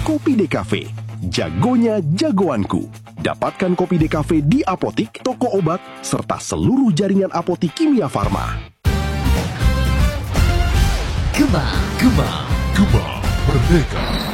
Kopi DKV, jagonya jagoanku. Dapatkan Kopi DKV di apotik, toko obat, serta seluruh jaringan apotik Kimia Farma. Gema Merdeka.